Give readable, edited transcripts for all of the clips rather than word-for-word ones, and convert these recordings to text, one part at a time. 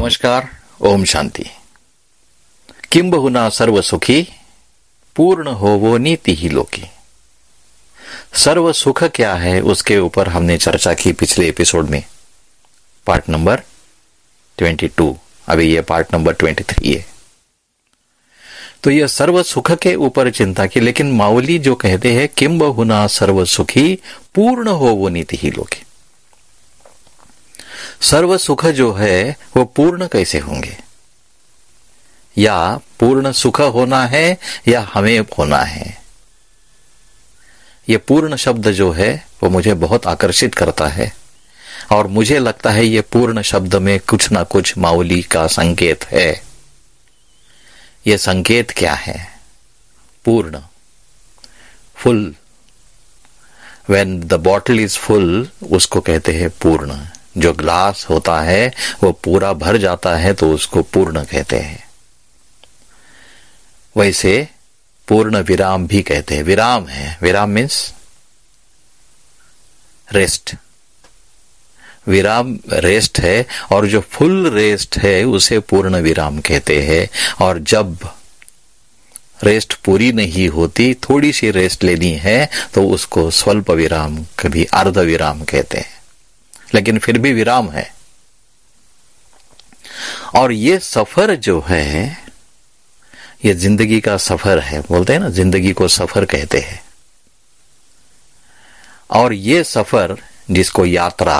नमस्कार, ओम शांति। किम बहुना सर्व सुखी पूर्ण हो वो नीति ही लोकी। सर्व सुख क्या है उसके ऊपर हमने चर्चा की पिछले एपिसोड में, पार्ट नंबर 22। अभी ये पार्ट नंबर 23 है। तो यह सर्व सुख के ऊपर चिंता की, लेकिन माउली जो कहते हैं किम बहुना सर्व सुखी पूर्ण हो वो नीति ही लोकी। सर्व सुख जो है वो पूर्ण कैसे होंगे, या पूर्ण सुख होना है या हमें होना है। ये पूर्ण शब्द जो है वो मुझे बहुत आकर्षित करता है और मुझे लगता है ये पूर्ण शब्द में कुछ ना कुछ माउली का संकेत है। ये संकेत क्या है? पूर्ण, full. When the bottle is full उसको कहते हैं पूर्ण। जो ग्लास होता है वो पूरा भर जाता है तो उसको पूर्ण कहते हैं। वैसे पूर्ण विराम भी कहते हैं। विराम है, विराम मीन्स रेस्ट। विराम रेस्ट है और जो फुल रेस्ट है उसे पूर्ण विराम कहते हैं। और जब रेस्ट पूरी नहीं होती, थोड़ी सी रेस्ट लेनी है तो उसको स्वल्प विराम, कभी अर्ध विराम कहते हैं, लेकिन फिर भी विराम है। और ये सफर जो है ये जिंदगी का सफर है। बोलते हैं ना, जिंदगी को सफर कहते हैं। और ये सफर जिसको यात्रा,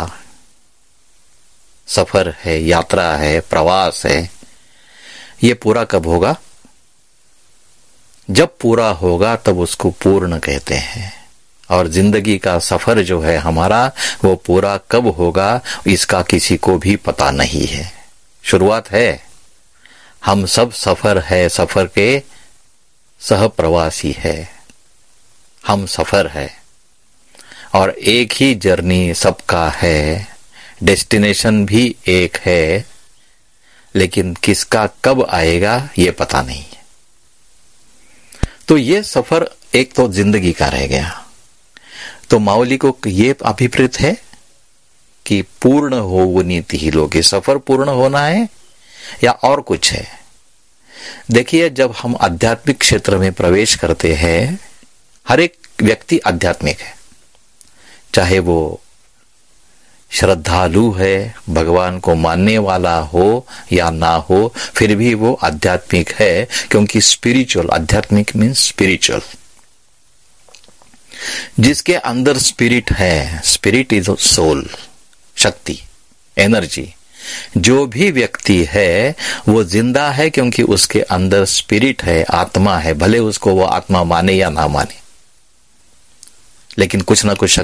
सफर है, यात्रा है, प्रवास है, ये पूरा कब होगा? जब पूरा होगा तब उसको पूर्ण कहते हैं। और जिंदगी का सफर जो है हमारा वो पूरा कब होगा इसका किसी को भी पता नहीं है। शुरुआत है, हम सब सफर है, सफर के सह प्रवासी है। हम सफर है और एक ही जर्नी सबका है, डेस्टिनेशन भी एक है, लेकिन किसका कब आएगा ये पता नहीं है। तो ये सफर एक तो जिंदगी का रह गया। तो माउली को ये अभिप्रेत है कि पूर्ण हो वो नीति ही लोगे। सफर पूर्ण होना है या और कुछ है? देखिए, जब हम आध्यात्मिक क्षेत्र में प्रवेश करते हैं, हर एक व्यक्ति आध्यात्मिक है। चाहे वो श्रद्धालु है, भगवान को मानने वाला हो या ना हो, फिर भी वो आध्यात्मिक है, क्योंकि स्पिरिचुअल, आध्यात्मिक मीन्स स्पिरिचुअल। जिसके अंदर स्पिरिट है, स्पिरिट इज सोल, शक्ति, एनर्जी। जो भी व्यक्ति है वो जिंदा है क्योंकि उसके अंदर स्पिरिट है, आत्मा है। भले उसको वो आत्मा माने या ना माने, लेकिन कुछ ना कुछ